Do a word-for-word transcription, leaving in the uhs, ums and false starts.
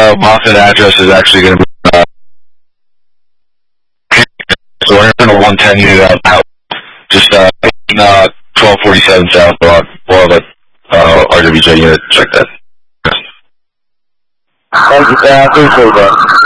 uh, Boston address is actually going to be, uh, so we're in a one ten unit out now. Just, uh, in, uh, twelve forty-seven South Block. We'll have a, uh, R W J unit. Check that. Thank you, sir. I appreciate that.